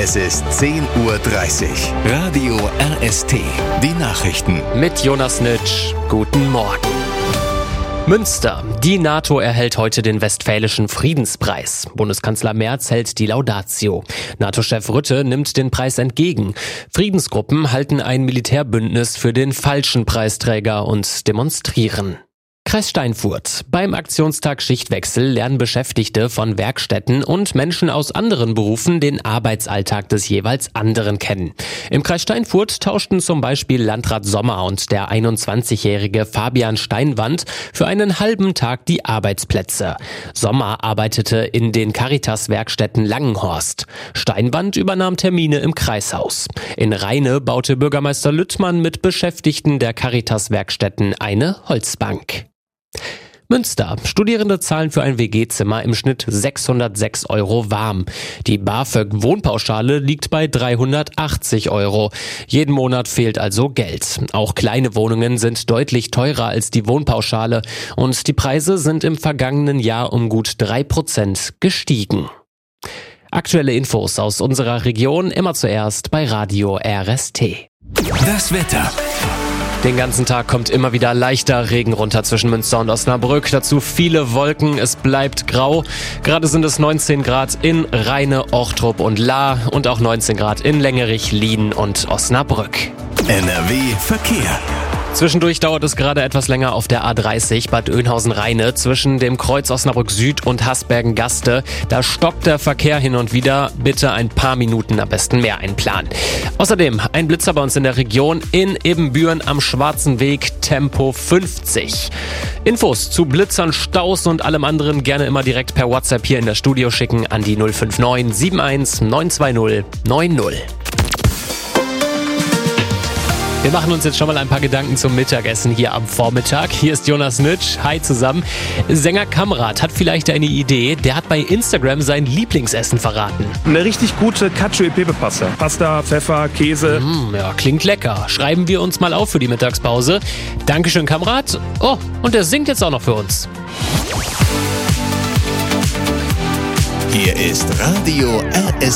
Es ist 10:30 Uhr. Radio RST. Die Nachrichten. Mit Jonas Nitsch. Guten Morgen. Münster. Die NATO erhält heute den Westfälischen Friedenspreis. Bundeskanzler Merz hält die Laudatio. NATO-Chef Rutte nimmt den Preis entgegen. Friedensgruppen halten ein Militärbündnis für den falschen Preisträger und demonstrieren. Kreis Steinfurt. Beim Aktionstag Schichtwechsel lernen Beschäftigte von Werkstätten und Menschen aus anderen Berufen den Arbeitsalltag des jeweils anderen kennen. Im Kreis Steinfurt tauschten zum Beispiel Landrat Sommer und der 21-jährige Fabian Steinwand für einen halben Tag die Arbeitsplätze. Sommer arbeitete in den Caritas-Werkstätten Langenhorst. Steinwand übernahm Termine im Kreishaus. In Rheine baute Bürgermeister Lüttmann mit Beschäftigten der Caritas-Werkstätten eine Holzbank. Münster. Studierende zahlen für ein WG-Zimmer im Schnitt 606 € warm. Die BAföG-Wohnpauschale liegt bei 380 €. Jeden Monat fehlt also Geld. Auch kleine Wohnungen sind deutlich teurer als die Wohnpauschale und die Preise sind im vergangenen Jahr um gut 3% gestiegen. Aktuelle Infos aus unserer Region immer zuerst bei Radio RST. Das Wetter. Den ganzen Tag kommt immer wieder leichter Regen runter zwischen Münster und Osnabrück. Dazu viele Wolken, es bleibt grau. Gerade sind es 19 Grad in Rheine, Ochtrup und Lahr und auch 19 Grad in Längerich, Lieden und Osnabrück. NRW Verkehr. Zwischendurch dauert es gerade etwas länger auf der A30 Bad Oeynhausen-Rheine zwischen dem Kreuz Osnabrück Süd und Hasbergen-Gaste. Da stockt der Verkehr hin und wieder. Bitte ein paar Minuten, am besten mehr einplanen. Außerdem ein Blitzer bei uns in der Region in Ebenbüren am Schwarzen Weg, Tempo 50. Infos zu Blitzern, Staus und allem anderen gerne immer direkt per WhatsApp hier in das Studio schicken an die 059 71 920 90. Wir machen uns jetzt schon mal ein paar Gedanken zum Mittagessen hier am Vormittag. Hier ist Jonas Nitsch. Hi zusammen. Sänger Kamrat hat vielleicht eine Idee. Der hat bei Instagram sein Lieblingsessen verraten. Eine richtig gute Cacio e Pepe Pasta. Pasta, Pfeffer, Käse. Ja, klingt lecker. Schreiben wir uns mal auf für die Mittagspause. Dankeschön, Kamrat. Oh, und er singt jetzt auch noch für uns. Hier ist Radio RST.